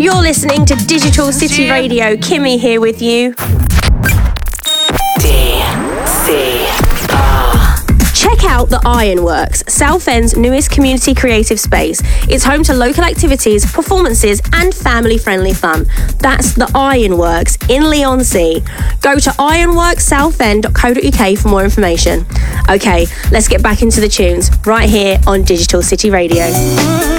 You're listening to Digital City Radio. Kimmy here with you. Check out the Ironworks, Southend's newest community creative space. It's home to local activities, performances, and family-friendly fun. That's the Ironworks in Leigh-on-Sea. Go to ironworkssouthend.co.uk for more information. Okay, let's get back into the tunes right here on Digital City Radio.